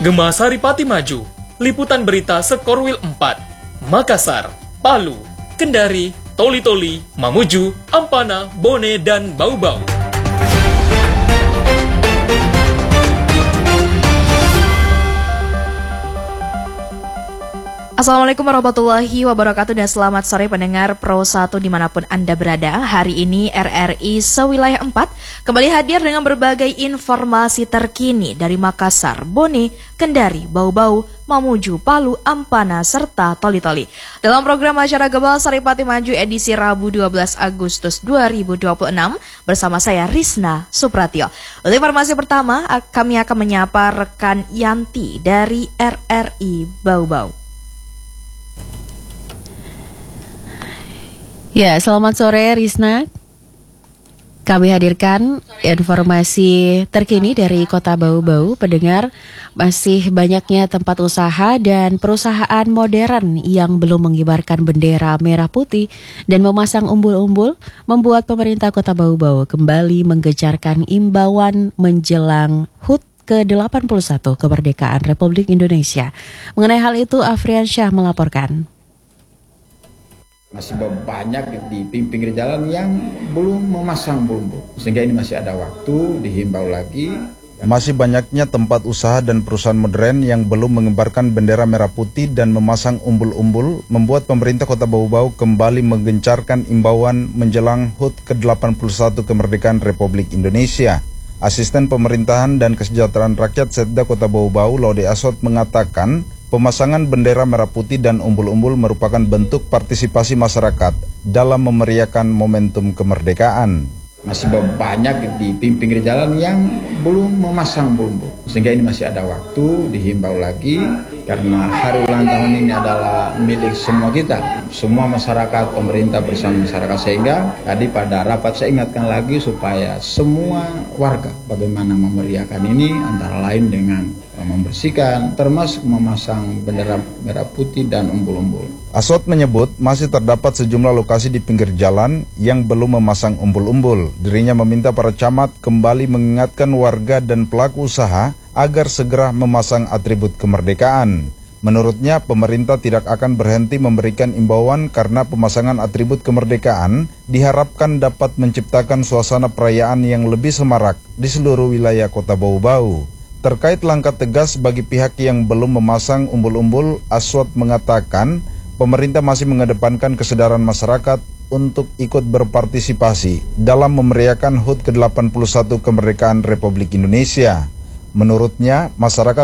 Gema Saripati Maju, liputan berita Sekorwil 4, Makassar, Palu, Kendari, Toli-Toli, Mamuju, Ampana, Bone, dan Bau-Bau. Assalamualaikum warahmatullahi wabarakatuh dan selamat sore pendengar Pro 1 dimanapun Anda berada. Hari ini RRI Sewilayah 4 kembali hadir dengan berbagai informasi terkini dari Makassar, Bone, Kendari, Bau-Bau, Mamuju, Palu, Ampana, serta Toli-Toli. Dalam program acara Gema Saripati Maju edisi Rabu 12 Agustus 2026 bersama saya Risna Supratio. Untuk informasi pertama, kami akan menyapa rekan Yanti dari RRI Bau-Bau. Ya, selamat sore Risna. Kami hadirkan informasi terkini dari Kota Bau-Bau. Pendengar, masih banyaknya tempat usaha dan perusahaan modern yang belum mengibarkan bendera merah putih dan memasang umbul-umbul membuat pemerintah Kota Bau-Bau kembali menggencarkan imbauan menjelang HUT ke-81 kemerdekaan Republik Indonesia. Mengenai hal itu, Afrian Syah melaporkan. Masih banyak di pinggir jalan yang belum memasang bumbu, sehingga ini masih ada waktu, dihimbau lagi. Masih banyaknya tempat usaha dan perusahaan modern yang belum mengibarkan bendera merah putih dan memasang umbul-umbul membuat pemerintah Kota Bau-Bau kembali menggencarkan imbauan menjelang HUT ke-81 kemerdekaan Republik Indonesia. Asisten Pemerintahan dan Kesejahteraan Rakyat Setda Kota Bau-Bau, Laude Asot, mengatakan pemasangan bendera merah putih dan umbul-umbul merupakan bentuk partisipasi masyarakat dalam memeriahkan momentum kemerdekaan. Masih banyak di pinggir jalan yang belum memasang bumbu, sehingga ini masih ada waktu, dihimbau lagi, karena hari ulang tahun ini adalah milik semua kita, semua masyarakat, pemerintah bersama masyarakat. Sehingga tadi pada rapat saya ingatkan lagi supaya semua warga bagaimana memeriahkan ini, antara lain dengan membersihkan, termasuk memasang bendera merah putih dan umbul-umbul. Asot menyebut masih terdapat sejumlah lokasi di pinggir jalan yang belum memasang umbul-umbul. Dirinya meminta para camat kembali mengingatkan warga dan pelaku usaha agar segera memasang atribut kemerdekaan. Menurutnya, pemerintah tidak akan berhenti memberikan imbauan karena pemasangan atribut kemerdekaan diharapkan dapat menciptakan suasana perayaan yang lebih semarak di seluruh wilayah Kota Bau-Bau. Terkait langkah tegas bagi pihak yang belum memasang umbul-umbul, Aswad mengatakan pemerintah masih mengedepankan kesadaran masyarakat untuk ikut berpartisipasi dalam memeriahkan HUT ke-81 kemerdekaan Republik Indonesia. Menurutnya, masyarakat